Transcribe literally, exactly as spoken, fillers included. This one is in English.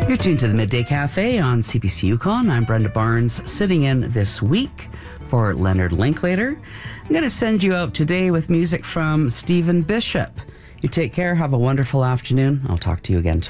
You're tuned to the Midday Cafe on C B C Yukon. I'm Brenda Barnes, sitting in this week for Leonard Linklater. I'm going to send you out today with music from Stephen Bishop. You take care. Have a wonderful afternoon. I'll talk to you again tomorrow.